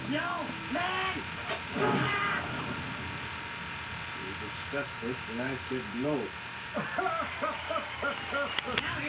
No, man! We discussed this and I said no.